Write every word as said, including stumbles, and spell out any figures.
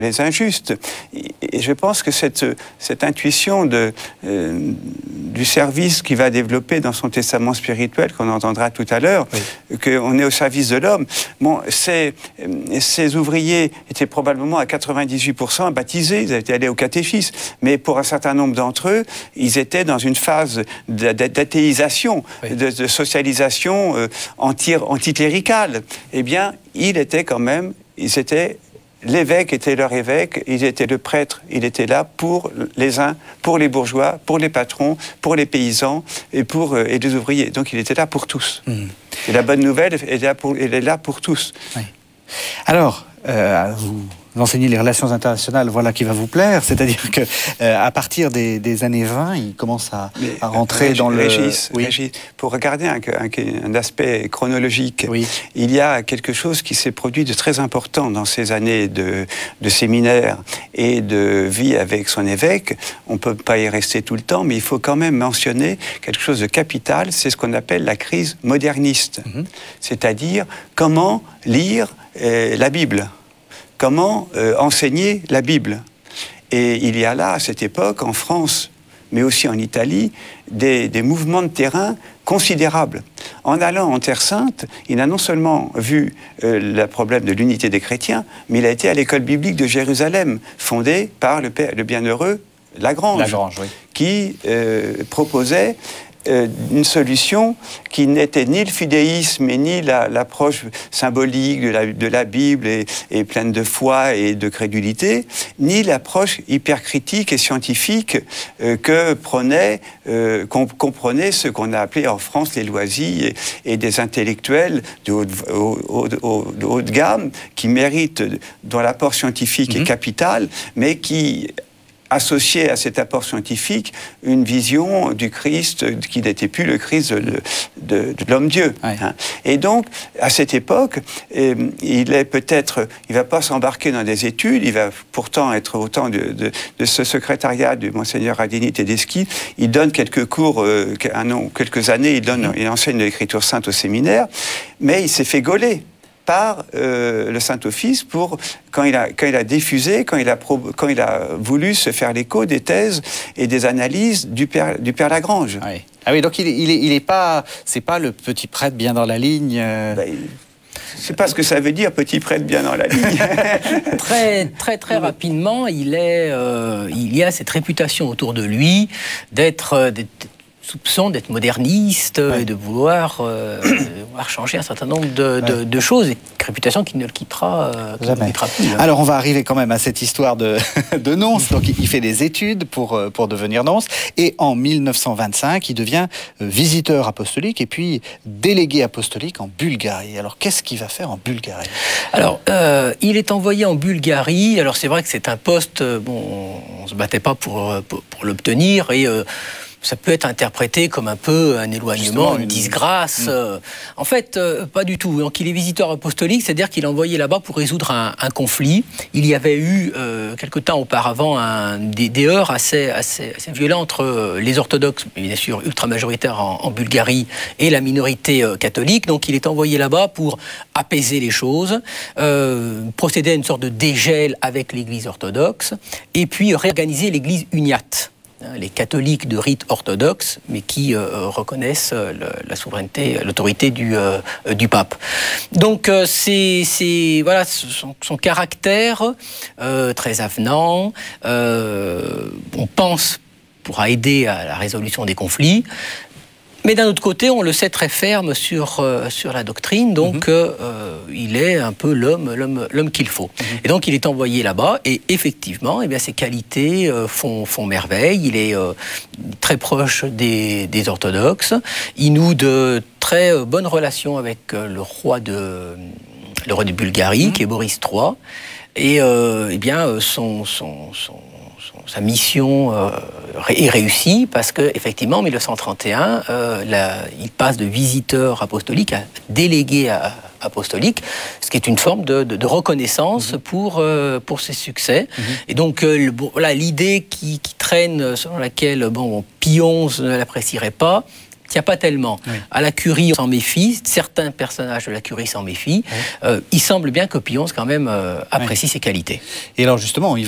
les injustes. Et je pense que cette, cette intuition de, euh, du service qu'il va développer dans son testament spirituel, qu'on entendra tout à l'heure, oui. qu'on est au service de l'homme, bon, ces, ces ouvriers étaient probablement à quatre-vingt-dix-huit pour cent baptisés, ils étaient allés au catéchisme, mais pour un certain nombre d'entre eux, ils étaient dans une phase d'athéisation, oui. de, de socialisation euh, anti, anticléricale. Eh bien, il était quand même, ils étaient... L'évêque était leur évêque, il était le prêtre, il était là pour les uns, pour les bourgeois, pour les patrons, pour les paysans et pour euh, et les ouvriers. Donc il était là pour tous. Mmh. Et la bonne nouvelle, elle est là pour, elle est là pour tous. Oui. Alors, euh, vous enseignez les relations internationales, voilà qui va vous plaire, c'est-à-dire que euh, à partir des, des années vingt, il commence à, Mais, à rentrer Régis, dans le... Régis, oui. Régis, pour regarder un, un, un aspect chronologique, oui. il y a quelque chose qui s'est produit de très important dans ces années de, de séminaire et de vie avec son évêque. On ne peut pas y rester tout le temps, mais il faut quand même mentionner quelque chose de capital, c'est ce qu'on appelle la crise moderniste. Mm-hmm. C'est-à-dire comment lire euh, la Bible. Comment euh, enseigner la Bible. Et il y a là, à cette époque, en France, mais aussi en Italie, des, des mouvements de terrain considérables. En allant en Terre Sainte, il a non seulement vu euh, le problème de l'unité des chrétiens, mais il a été à l'école biblique de Jérusalem, fondée par le, père, le bienheureux Lagrange, Lagrange oui. qui euh, proposait Euh, une solution qui n'était ni le fidéisme et ni la, l'approche symbolique de la, de la Bible et, et pleine de foi et de crédulité, ni l'approche hypercritique et scientifique euh, que prenait, euh, qu'on, comprenait ce qu'on a appelé en France les loisirs et, et des intellectuels de haute, haut, haut, haut, de haute gamme qui méritent, dont l'apport scientifique mmh. est capital, mais qui associé à cet apport scientifique, une vision du Christ qui n'était plus le Christ de, de, de l'homme-dieu. Ouais. Hein. Et donc, à cette époque, eh, il est peut-être, il ne va pas s'embarquer dans des études, il va pourtant être au temps de, de, de ce secrétariat du Monseigneur Radini Tedeschi, il donne quelques cours, euh, un an, quelques années, il, donne, il enseigne l'écriture sainte au séminaire, mais il s'est fait gauler par euh, le Saint-Office pour, quand il, a, quand il a diffusé, quand il a, pro, quand il a voulu se faire l'écho des thèses et des analyses du Père, du Père Lagrange. Oui. Ah oui, donc il, il, est, il est pas, c'est pas le petit prêtre bien dans la ligne euh... ben, je ne sais pas ce que ça veut dire, petit prêtre bien dans la ligne. très, très, très rapidement, il, est, euh, il y a cette réputation autour de lui d'être... d'être soupçon d'être moderniste, ouais. et de vouloir, euh, de vouloir changer un certain nombre de, de, ouais. de choses, et une réputation qui ne le quittera, euh, qui ne le quittera plus. Hein. Alors on va arriver quand même à cette histoire de, de nonce. Donc il fait des études pour, pour devenir nonce, et en mille neuf cent vingt-cinq, il devient visiteur apostolique et puis délégué apostolique en Bulgarie. Alors qu'est-ce qu'il va faire en Bulgarie ? Alors euh, il est envoyé en Bulgarie. Alors c'est vrai que c'est un poste, bon, on ne se battait pas pour, pour, pour l'obtenir, et euh, ça peut être interprété comme un peu un éloignement, une, une disgrâce. Mmh. En fait, euh, pas du tout. Donc, il est visiteur apostolique, c'est-à-dire qu'il est envoyé là-bas pour résoudre un, un conflit. Il y avait eu, euh, quelque temps auparavant, un, des, des heurts assez, assez, assez violents entre les orthodoxes, bien sûr ultra-majoritaires en, en Bulgarie, et la minorité euh, catholique. Donc, il est envoyé là-bas pour apaiser les choses, euh, procéder à une sorte de dégel avec l'Église orthodoxe, et puis réorganiser l'Église uniate. Les catholiques de rite orthodoxe, mais qui euh, reconnaissent euh, le, la souveraineté, l'autorité du, euh, du pape. Donc, euh, c'est, c'est, voilà, son, son caractère euh, très avenant, euh, on pense, pourra aider à la résolution des conflits. Mais d'un autre côté, on le sait très ferme sur, euh, sur la doctrine, donc mmh. euh, il est un peu l'homme, l'homme, l'homme qu'il faut. Mmh. Et donc il est envoyé là-bas, et effectivement, eh bien, ses qualités euh, font, font merveille. Il est euh, très proche des, des orthodoxes. Il noue de très euh, bonnes relations avec euh, le roi de, le roi de Bulgarie, mmh. qui est Boris trois. Et euh, eh bien, son... son, son sa mission euh, est réussie parce qu'effectivement, en mille neuf cent trente et un, euh, la, il passe de visiteur apostolique à délégué à, apostolique, ce qui est une forme de, de, de reconnaissance mmh. pour, euh, pour ses succès. Mmh. Et donc, euh, le, bon, voilà, l'idée qui, qui traîne, selon laquelle bon, Pie onze ne l'apprécierait pas, tient pas tellement. Oui. À la Curie, on s'en méfie, certains personnages de la Curie s'en méfient. Oui. Euh, il semble bien que Pionce, quand même, euh, apprécie oui. ses qualités. Et alors, justement, il